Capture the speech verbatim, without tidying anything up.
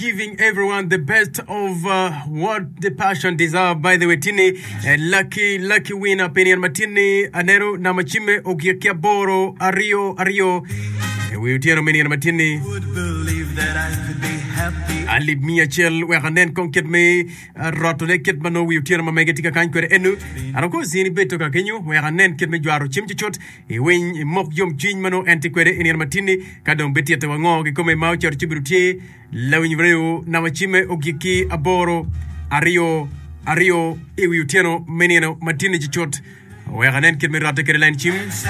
giving everyone the best of uh, what the passion deserve. By the way, tini uh, lucky lucky winner Penian Matini Anero Namachime Ogiakia Boro Ario Ario. We utero Penian Matini. Would believe that I could be happy. Ali Mia Chel Weranen Conket me Rotone Ketmano we utero Mamegatica Kanker Enu. And of course, in Beto Kakenyu, Weranen Ketmejuaro Chimchichot, a wing Mok Yom Chinmano Antiquere in Matini, Kadom Betia Wango, come Mouch or Chibuti. Lawin Vreo, Namachime, Ogiki, Aboro, Ario, Ario, Ewiutiano, Menino, Martini Chichot, where an enkel Mirata Caroline Chim.